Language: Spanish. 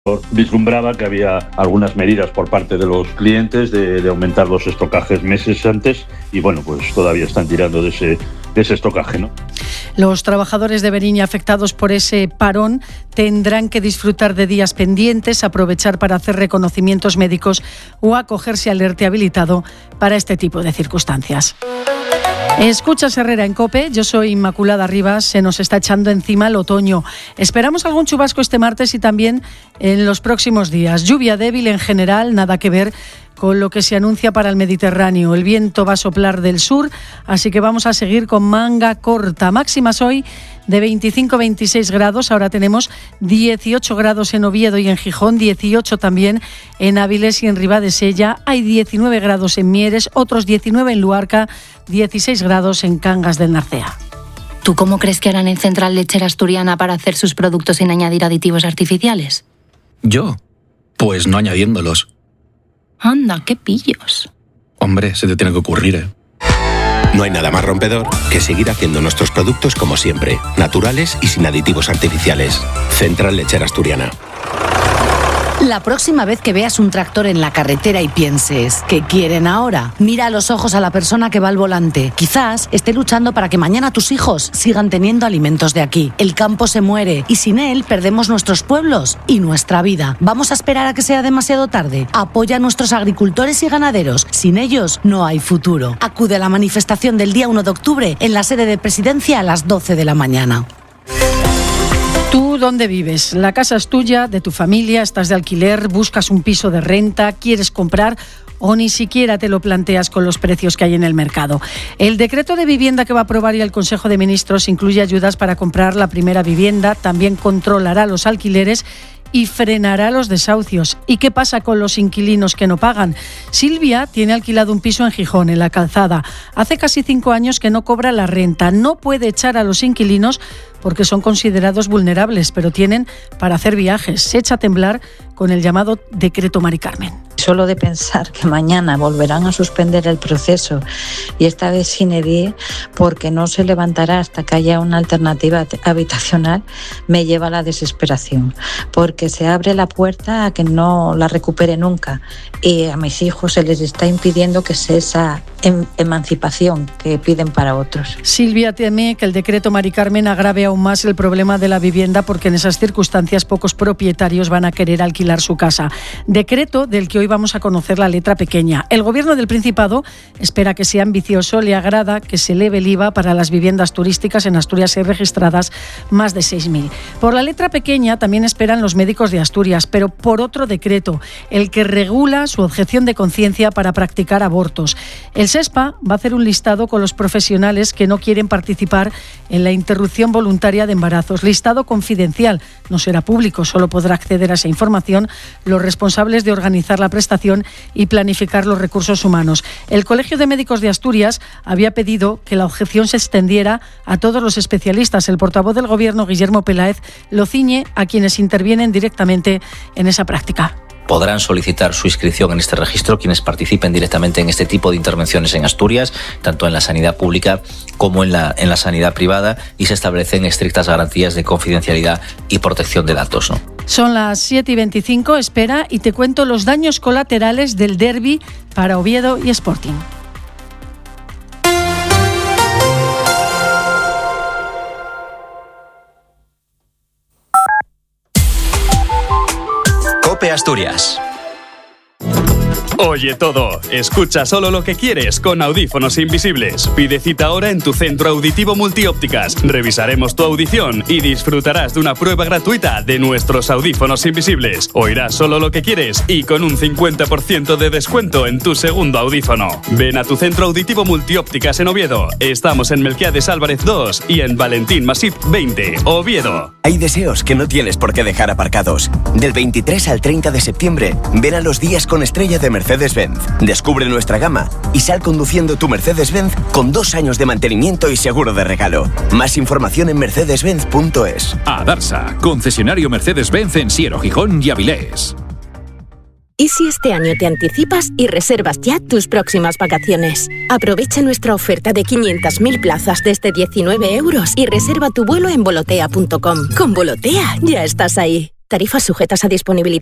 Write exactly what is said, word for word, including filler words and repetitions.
Vislumbraba que había algunas medidas por parte de los clientes de, de aumentar los estocajes meses antes y bueno, pues todavía están tirando de ese, de ese estocaje, ¿no? Los trabajadores de Veriña afectados por ese parón tendrán que disfrutar de días pendientes, aprovechar para hacer reconocimientos médicos o acogerse al ERTE habilitado para este tipo de circunstancias. Escuchas Herrera en COPE, yo soy Inmaculada Rivas, se nos está echando encima el otoño. Esperamos algún chubasco este martes y también en los próximos días. Lluvia débil en general, nada que ver con lo que se anuncia para el Mediterráneo. El viento va a soplar del sur, así que vamos a seguir con manga corta. Máximas hoy de veinticinco a veintiséis grados, ahora tenemos dieciocho grados en Oviedo y en Gijón, dieciocho también en Áviles y en Ribadesella, hay diecinueve grados en Mieres, otros diecinueve en Luarca, dieciséis grados en Cangas del Narcea. ¿Tú cómo crees que harán en Central Lechera Asturiana para hacer sus productos sin añadir aditivos artificiales? ¿Yo? Pues no añadiéndolos. Anda, qué pillos. Hombre, se te tiene que ocurrir, ¿eh? No hay nada más rompedor que seguir haciendo nuestros productos como siempre, naturales y sin aditivos artificiales. Central Lechera Asturiana. La próxima vez que veas un tractor en la carretera y pienses, ¿qué quieren ahora? Mira a los ojos a la persona que va al volante. Quizás esté luchando para que mañana tus hijos sigan teniendo alimentos de aquí. El campo se muere y sin él perdemos nuestros pueblos y nuestra vida. ¿Vamos a esperar a que sea demasiado tarde? Apoya a nuestros agricultores y ganaderos. Sin ellos no hay futuro. Acude a la manifestación del día uno de octubre en la sede de Presidencia a las doce de la mañana. ¿Tú dónde vives? La casa es tuya, de tu familia, estás de alquiler, buscas un piso de renta, quieres comprar o ni siquiera te lo planteas con los precios que hay en el mercado. El decreto de vivienda que va a aprobar el Consejo de Ministros incluye ayudas para comprar la primera vivienda, también controlará los alquileres y frenará los desahucios. ¿Y qué pasa con los inquilinos que no pagan? Silvia tiene alquilado un piso en Gijón, en La Calzada. Hace casi cinco años que no cobra la renta. No puede echar a los inquilinos porque son considerados vulnerables, pero tienen para hacer viajes. Se echa a temblar con el llamado decreto Mari Carmen. Solo de pensar que mañana volverán a suspender el proceso y esta vez sine die, porque no se levantará hasta que haya una alternativa habitacional, me lleva a la desesperación, porque se abre la puerta a que no la recupere nunca y a mis hijos se les está impidiendo que sea esa em- emancipación que piden para otros. Silvia teme que el decreto Mari Carmen agrave aún más el problema de la vivienda porque en esas circunstancias pocos propietarios van a querer alquilar su casa. Decreto del que hoy vamos a conocer la letra pequeña. El Gobierno del Principado espera que sea ambicioso, le agrada que se eleve el I V A para las viviendas turísticas. En Asturias hay registradas más de seis mil. Por la letra pequeña también esperan los médicos de Asturias, pero por otro decreto, el que regula su objeción de conciencia para practicar abortos. El SESPA va a hacer un listado con los profesionales que no quieren participar en la interrupción voluntaria de embarazos. Listado confidencial, no será público, solo podrá acceder a esa información los responsables de organizar la prestación y planificar los recursos humanos. El Colegio de Médicos de Asturias había pedido que la objeción se extendiera a todos los especialistas. El portavoz del Gobierno, Guillermo Peláez, lo ciñe a quienes intervienen directamente en esa práctica. Podrán solicitar su inscripción en este registro quienes participen directamente en este tipo de intervenciones en Asturias, tanto en la sanidad pública como en la, en la sanidad privada, y se establecen estrictas garantías de confidencialidad y protección de datos, ¿no? Son las siete y veinticinco, espera y te cuento los daños colaterales del derbi para Oviedo y Sporting. COPE Asturias. Oye todo, escucha solo lo que quieres con audífonos invisibles. Pide cita ahora en tu centro auditivo Multiópticas. Revisaremos tu audición y disfrutarás de una prueba gratuita de nuestros audífonos invisibles. Oirás solo lo que quieres y con un cincuenta por ciento de descuento en tu segundo audífono. Ven a tu centro auditivo Multiópticas en Oviedo. Estamos en Melquiades Álvarez dos y en Valentín Masip veinte, Oviedo. Hay deseos que no tienes por qué dejar aparcados. Del veintitrés al treinta de septiembre, ven a los días con estrella de Mercedes Mercedes-Benz. Descubre nuestra gama y sal conduciendo tu Mercedes-Benz con dos años de mantenimiento y seguro de regalo. Más información en mercedes benz punto es. Adarsa, concesionario Mercedes-Benz en Siero, Gijón y Avilés. ¿Y si este año te anticipas y reservas ya tus próximas vacaciones? Aprovecha nuestra oferta de quinientas mil plazas desde diecinueve euros y reserva tu vuelo en volotea punto com. Con Volotea ya estás ahí. Tarifas sujetas a disponibilidad.